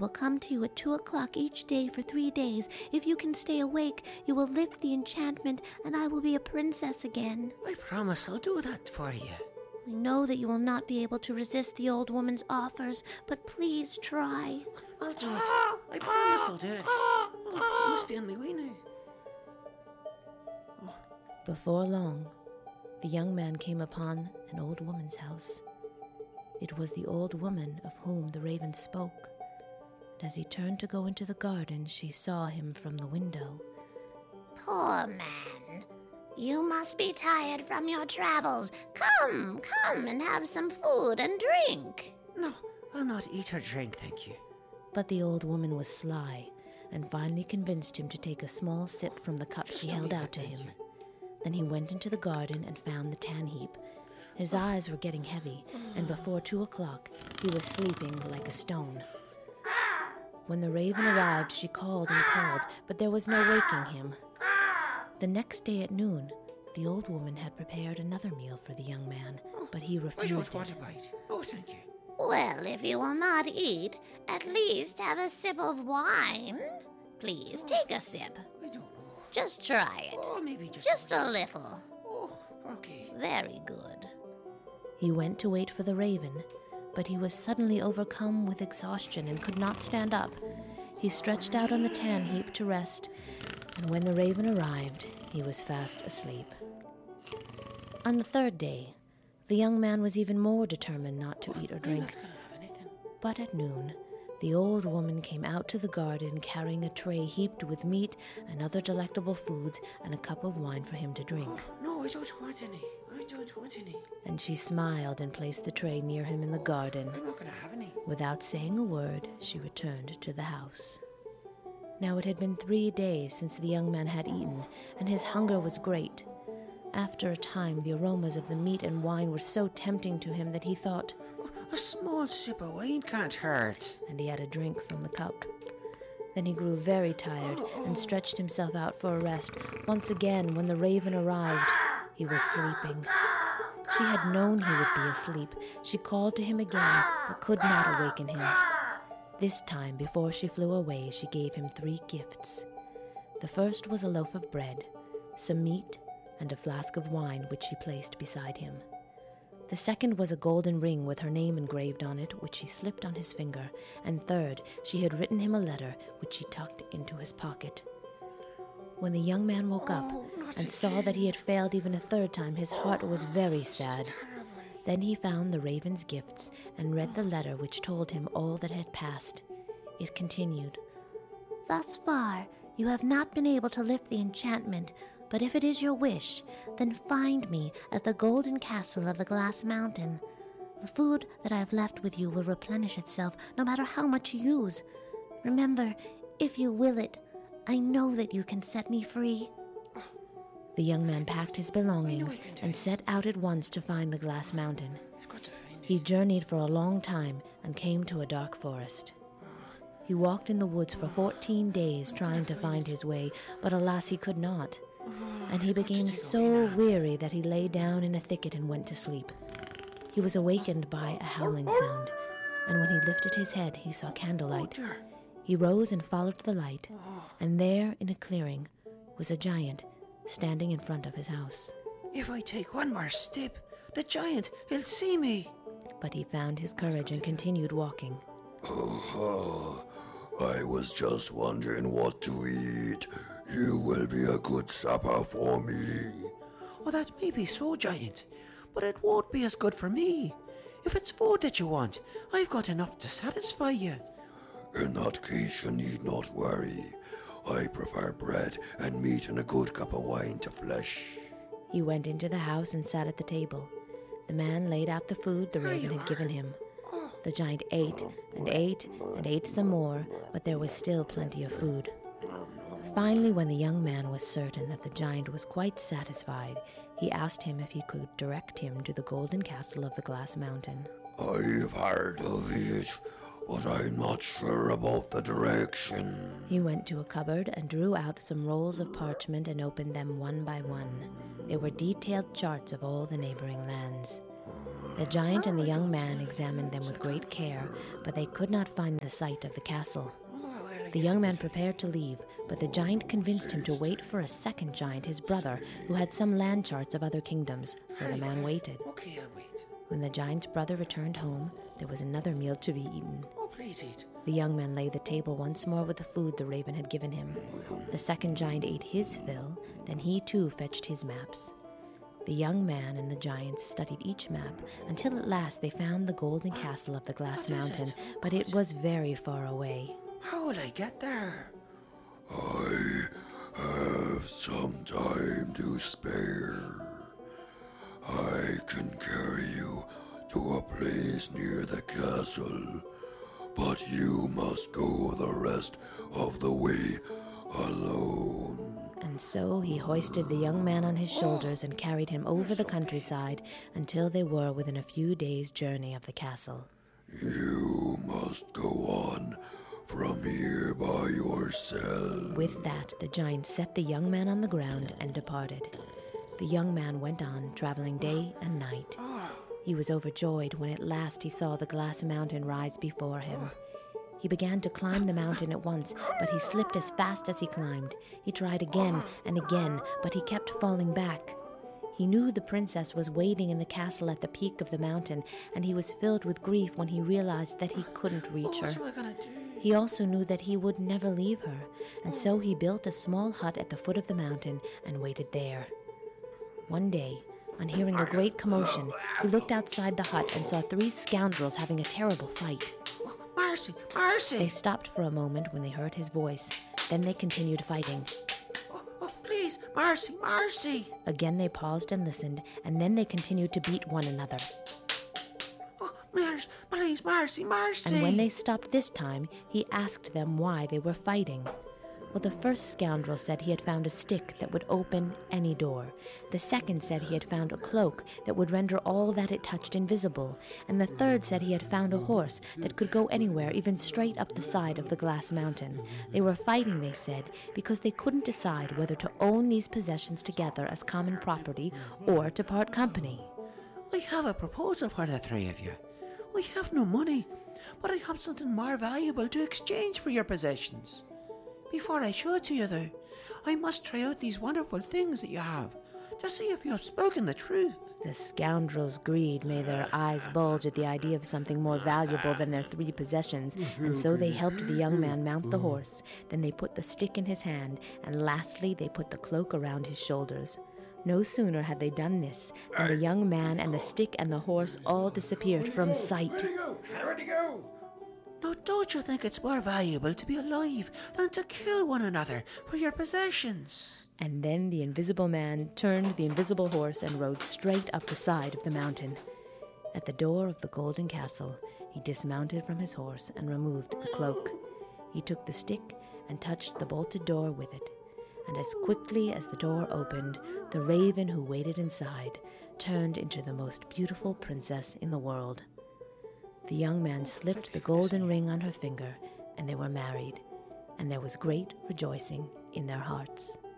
will come to you at 2 o'clock each day for 3 days. If you can stay awake, you will lift the enchantment, and I will be a princess again. I promise I'll do that for you. I know that you will not be able to resist the old woman's offers, but please try. I'll do it. I promise I'll do it. Oh, I must be on my way now. Before long, the young man came upon an old woman's house. It was the old woman of whom the raven spoke. And as he turned to go into the garden, she saw him from the window. Poor man, you must be tired from your travels. Come and have some food and drink. No, I'll not eat or drink, thank you. But the old woman was sly, and finally convinced him to take a small sip from the cup she held out to him. Then he went into the garden and found the tan heap. His eyes were getting heavy, and before 2 o'clock, he was sleeping like a stone. When the raven arrived, she called and called, but there was no waking him. The next day at noon, the old woman had prepared another meal for the young man, but he refused I don't it. want a bite. Oh, thank you. Well, if you will not eat, at least have a sip of wine. Please, take a sip. I don't know. Just try it. Oh, maybe Just a little. Oh, okay. Very good. He went to wait for the raven, but he was suddenly overcome with exhaustion and could not stand up. He stretched out on the tan heap to rest, and when the raven arrived, he was fast asleep. On the third day, the young man was even more determined not to eat or drink. But at noon, the old woman came out to the garden carrying a tray heaped with meat and other delectable foods and a cup of wine for him to drink. No, I don't want any. I don't want any. And she smiled and placed the tray near him in the garden. I'm not going to have any. Without saying a word, she returned to the house. Now it had been 3 days since the young man had eaten, and his hunger was great. After a time, the aromas of the meat and wine were so tempting to him that he thought, A small sip of wine can't hurt. and he had a drink from the cup. Then he grew very tired and stretched himself out for a rest. Once again, when the raven arrived, he was sleeping. She had known he would be asleep. She called to him again, but could not awaken him. This time, before she flew away, she gave him 3 gifts. The first was a loaf of bread, some meat, and a flask of wine, which she placed beside him. The second was a golden ring with her name engraved on it, which she slipped on his finger. And third, she had written him a letter, which she tucked into his pocket. When the young man woke up and saw that he had failed even a third time, his heart was very sad. Then he found the raven's gifts and read the letter which told him all that had passed. It continued, Thus far, you have not been able to lift the enchantment, but if it is your wish, then find me at the golden castle of the Glass Mountain. The food that I have left with you will replenish itself, no matter how much you use. Remember, if you will it, I know that you can set me free. The young man packed his belongings and set out at once to find the Glass Mountain. I've got to find it. He journeyed for a long time and came to a dark forest. He walked in the woods for 14 days trying to find his way, but alas, he could not. And he became so weary that he lay down in a thicket and went to sleep. He was awakened by a howling sound, and when he lifted his head, he saw candlelight. He rose and followed the light, and there, in a clearing, was a giant standing in front of his house. If I take one more step, the giant, he'll see me. But he found his courage and continued walking. I was just wondering what to eat. You will be a good supper for me. Oh, that may be so, giant, but it won't be as good for me. If it's food that you want, I've got enough to satisfy you. In that case, you need not worry. I prefer bread and meat and a good cup of wine to flesh. He went into the house and sat at the table. The man laid out the food the raven had given him. The giant ate and ate and ate some more, but there was still plenty of food. Finally, when the young man was certain that the giant was quite satisfied, he asked him if he could direct him to the golden castle of the Glass Mountain. I've heard of it, but I'm not sure about the direction. He went to a cupboard and drew out some rolls of parchment and opened them one by one. They were detailed charts of all the neighboring lands. The giant and the young man examined them with great care, but they could not find the site of the castle. The young man prepared to leave, but the giant convinced him to wait for a second giant, his brother, who had some land charts of other kingdoms, so the man waited. Okay, I'll wait. When the giant's brother returned home, there was another meal to be eaten. Oh, please eat. The young man laid the table once more with the food the raven had given him. The second giant ate his fill, then he too fetched his maps. The young man and the giants studied each map until at last they found the golden castle of the Glass Mountain, but it was very far away. How will I get there? I have some time to spare. I can carry you to a place near the castle, but you must go the rest of the way alone. And so he hoisted the young man on his shoulders and carried him over the countryside until they were within a few days' journey of the castle. You must go on from here by yourself. With that, the giant set the young man on the ground and departed. The young man went on, traveling day and night. He was overjoyed when at last he saw the Glass Mountain rise before him. He began to climb the mountain at once, but he slipped as fast as he climbed. He tried again and again, but he kept falling back. He knew the princess was waiting in the castle at the peak of the mountain, and he was filled with grief when he realized that he couldn't reach her. What am I going to do? He also knew that he would never leave her, and so he built a small hut at the foot of the mountain and waited there. One day, on hearing a great commotion, he looked outside the hut and saw 3 scoundrels having a terrible fight. Marcy! Marcy! They stopped for a moment when they heard his voice. Then they continued fighting. Oh, please! Marcy! Marcy! Again they paused and listened, and then they continued to beat one another. Oh, please, Marcy! Marcy! And when they stopped this time, he asked them why they were fighting. Well, the first scoundrel said he had found a stick that would open any door. The second said he had found a cloak that would render all that it touched invisible. And the third said he had found a horse that could go anywhere, even straight up the side of the Glass Mountain. They were fighting, they said, because they couldn't decide whether to own these possessions together as common property or to part company. I have a proposal for the 3 of you. I have no money, but I have something more valuable to exchange for your possessions. Before I show it to you, though, I must try out these wonderful things that you have, to see if you have spoken the truth. The scoundrels' greed made their eyes bulge at the idea of something more valuable than their 3 possessions, and so they helped the young man mount the horse. Then they put the stick in his hand, and lastly they put the cloak around his shoulders. No sooner had they done this than the young man and the stick and the horse all disappeared from sight. Where'd he go? Now, don't you think it's more valuable to be alive than to kill one another for your possessions? And then the invisible man turned the invisible horse and rode straight up the side of the mountain. At the door of the golden castle, he dismounted from his horse and removed the cloak. He took the stick and touched the bolted door with it. And as quickly as the door opened, the raven who waited inside turned into the most beautiful princess in the world. The young man slipped the golden ring on her finger, and they were married, and there was great rejoicing in their hearts.